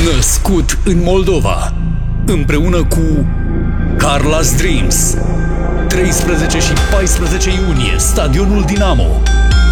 Născut în Moldova, împreună cu Carla's Dreams. 13 și 14 iunie, Stadionul Dinamo.